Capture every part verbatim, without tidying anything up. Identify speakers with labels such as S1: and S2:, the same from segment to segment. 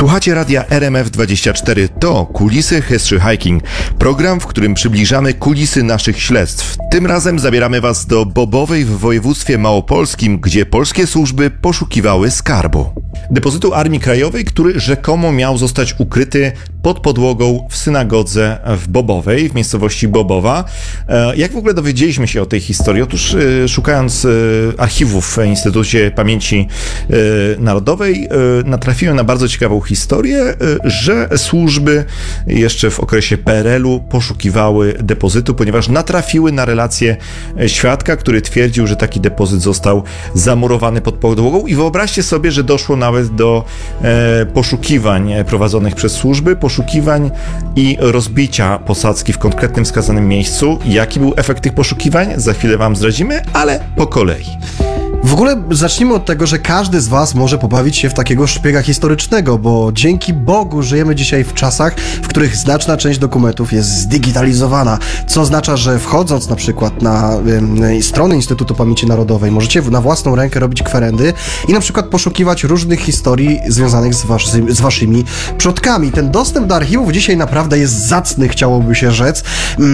S1: Słuchacie radia R M F dwadzieścia cztery. To Kulisy History Hiking. Program, w którym przybliżamy kulisy naszych śledztw. Tym razem zabieramy Was do Bobowej w województwie małopolskim, gdzie polskie służby poszukiwały skarbu. Depozytu Armii Krajowej, który rzekomo miał zostać ukryty pod podłogą w synagodze w Bobowej, w miejscowości Bobowa. Jak w ogóle dowiedzieliśmy się o tej historii? Otóż szukając archiwów w Instytucie Pamięci Narodowej natrafiłem na bardzo ciekawą historię, że służby jeszcze w okresie P R L u poszukiwały depozytu, ponieważ natrafiły na relację świadka, który twierdził, że taki depozyt został zamurowany pod podłogą i wyobraźcie sobie, że doszło nawet do e, poszukiwań prowadzonych przez służby, poszukiwań i rozbicia posadzki w konkretnym wskazanym miejscu. Jaki był efekt tych poszukiwań? Za chwilę Wam zdradzimy, ale po kolei.
S2: W ogóle zacznijmy od tego, że każdy z Was może pobawić się w takiego szpiega historycznego, bo dzięki Bogu żyjemy dzisiaj w czasach, w których znaczna część dokumentów jest zdigitalizowana, co oznacza, że wchodząc na przykład na y, stronę Instytutu Pamięci Narodowej, możecie na własną rękę robić kwerendy i na przykład poszukiwać różnych historii związanych z, was, z Waszymi przodkami. Ten dostęp do archiwów dzisiaj naprawdę jest zacny, chciałoby się rzec.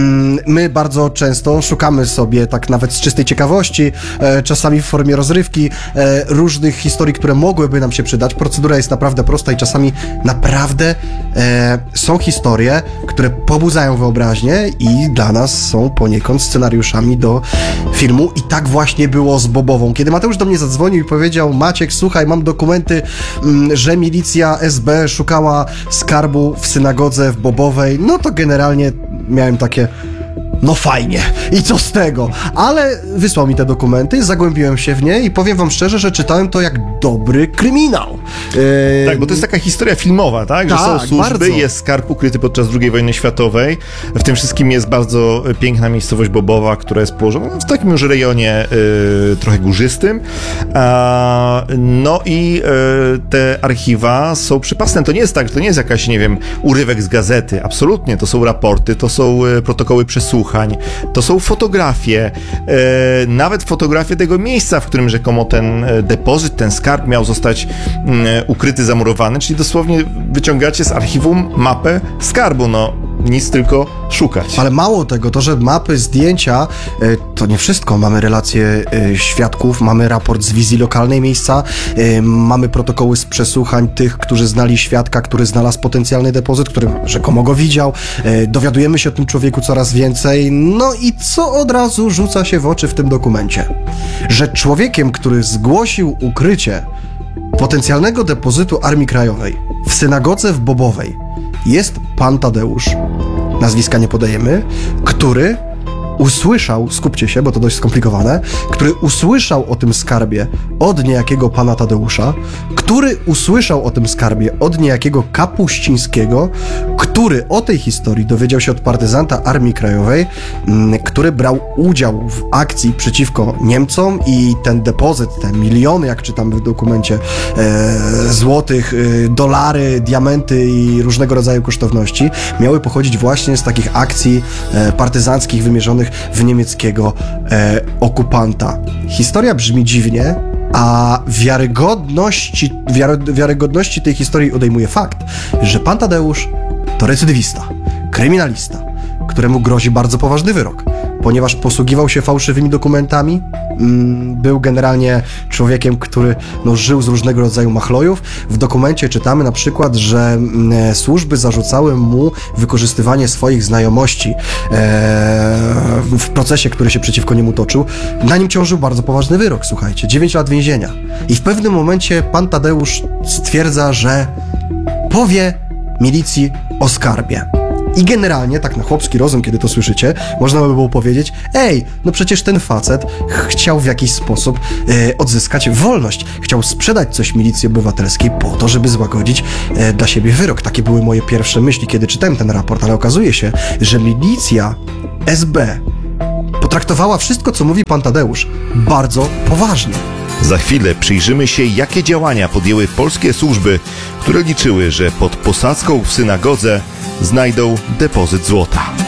S2: My bardzo często szukamy sobie, tak nawet z czystej ciekawości, czasami w formie rozrywki, e, różnych historii, które mogłyby nam się przydać. Procedura jest naprawdę prosta i czasami naprawdę e, są historie, które pobudzają wyobraźnię i dla nas są poniekąd scenariuszami do filmu. I tak właśnie było z Bobową. Kiedy Mateusz do mnie zadzwonił i powiedział: Maciek, słuchaj, mam dokumenty, m, że milicja S B szukała skarbu w synagodze w Bobowej, no to generalnie miałem takie: no fajnie, i co z tego? Ale wysłał mi te dokumenty, zagłębiłem się w nie i powiem wam szczerze, że czytałem to jak dobry kryminał.
S1: Yy... Tak, bo to jest taka historia filmowa, tak? Że
S2: tak,
S1: są służby,
S2: bardzo.
S1: Jest skarb ukryty podczas drugiej wojny światowej. W tym wszystkim jest bardzo piękna miejscowość Bobowa, która jest położona w takim już rejonie yy, trochę górzystym. A, no i yy, te archiwa są przypasne. To nie jest tak, to nie jest jakaś, nie wiem, urywek z gazety. Absolutnie, to są raporty, to są yy, protokoły przesłuchań, to są fotografie, e, nawet fotografie tego miejsca, w którym rzekomo ten depozyt, ten skarb miał zostać e, ukryty, zamurowany, czyli dosłownie wyciągacie z archiwum mapę skarbu, no nic tylko szukać.
S2: Ale mało tego, to, że mapy, zdjęcia, to nie wszystko. Mamy relacje świadków, mamy raport z wizji lokalnej miejsca, mamy protokoły z przesłuchań tych, którzy znali świadka, który znalazł potencjalny depozyt, który rzekomo go widział. Dowiadujemy się o tym człowieku coraz więcej. No i co od razu rzuca się w oczy w tym dokumencie? Że człowiekiem, który zgłosił ukrycie potencjalnego depozytu Armii Krajowej w synagodze w Bobowej, jest pan Tadeusz, nazwiska nie podajemy, który usłyszał, skupcie się, bo to dość skomplikowane, który usłyszał o tym skarbie od niejakiego pana Tadeusza, który usłyszał o tym skarbie od niejakiego Kapuścińskiego, który o tej historii dowiedział się od partyzanta Armii Krajowej, który brał udział w akcji przeciwko Niemcom i ten depozyt, te miliony, jak czytamy w dokumencie, e, złotych, e, dolary, diamenty i różnego rodzaju kosztowności miały pochodzić właśnie z takich akcji e, partyzanckich wymierzonych w niemieckiego e, okupanta. Historia brzmi dziwnie, a wiarygodności, wiary, wiarygodności tej historii odejmuje fakt, że pan Tadeusz to recydywista, kryminalista, któremu grozi bardzo poważny wyrok, ponieważ posługiwał się fałszywymi dokumentami, był generalnie człowiekiem, który no, żył z różnego rodzaju machlojów. W dokumencie czytamy na przykład, że służby zarzucały mu wykorzystywanie swoich znajomości w procesie, który się przeciwko niemu toczył. Na nim ciążył bardzo poważny wyrok, słuchajcie, dziewięć lat więzienia. I w pewnym momencie pan Tadeusz stwierdza, że powie milicji o skarbie. I generalnie, tak na chłopski rozum, kiedy to słyszycie, można by było powiedzieć: ej, no przecież ten facet chciał w jakiś sposób e, odzyskać wolność. Chciał sprzedać coś milicji obywatelskiej po to, żeby złagodzić e, dla siebie wyrok. Takie były moje pierwsze myśli, kiedy czytałem ten raport, ale okazuje się, że milicja S B potraktowała wszystko, co mówi pan Tadeusz, bardzo poważnie.
S1: Za chwilę przyjrzymy się, jakie działania podjęły polskie służby, które liczyły, że pod posadzką w synagodze znajdą depozyt złota.